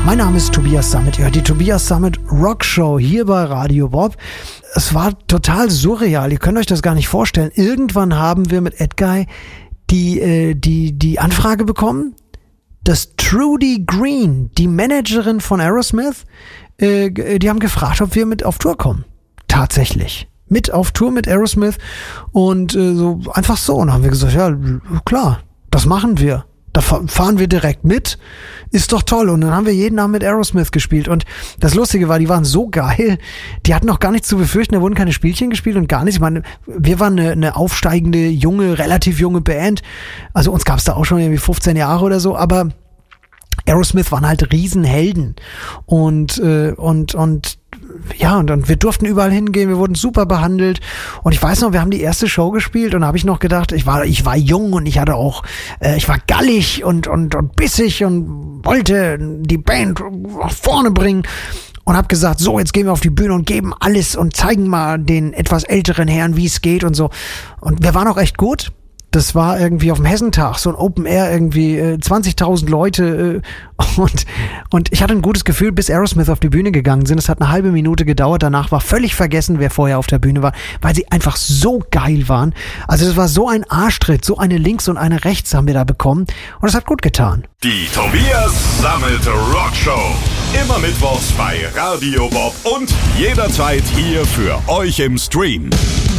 Mein Name ist Tobias Sammet. Ihr hört die Tobias Sammet Rock Show hier bei Radio Bob. Es war total surreal. Ihr könnt euch das gar nicht vorstellen. Irgendwann haben wir mit Edguy die Anfrage bekommen, dass Trudy Green, die Managerin von Aerosmith, die haben gefragt, ob wir mit auf Tour kommen. Tatsächlich. Mit auf Tour mit Aerosmith und so einfach so. Und dann haben wir gesagt, ja klar, das machen wir. Da fahren wir direkt mit. Ist doch toll. Und dann haben wir jeden Abend mit Aerosmith gespielt. Und das Lustige war, die waren so geil. Die hatten auch gar nichts zu befürchten. Da wurden keine Spielchen gespielt und gar nichts. Ich meine, wir waren eine aufsteigende, relativ junge Band. Also uns gab es da auch schon irgendwie 15 Jahre oder so. Aber Aerosmith waren halt Riesenhelden. Und wir durften überall hingehen, wir wurden super behandelt und ich weiß noch, wir haben die erste Show gespielt und da habe ich noch gedacht, ich war jung und ich hatte auch, ich war gallig und bissig und wollte die Band nach vorne bringen und habe gesagt, so, jetzt gehen wir auf die Bühne und geben alles und zeigen mal den etwas älteren Herren, wie es geht und so. Und wir waren auch echt gut. Das war irgendwie auf dem Hessentag, so ein Open Air, irgendwie 20.000 Leute und ich hatte ein gutes Gefühl, bis Aerosmith auf die Bühne gegangen sind. Es hat eine halbe Minute gedauert, danach war völlig vergessen, wer vorher auf der Bühne war, weil sie einfach so geil waren. Also es war so ein Arschtritt, so eine links und eine rechts haben wir da bekommen und es hat gut getan. Die Tobias Sammet Rock Show. Immer mittwochs bei Radio Bob und jederzeit hier für euch im Stream.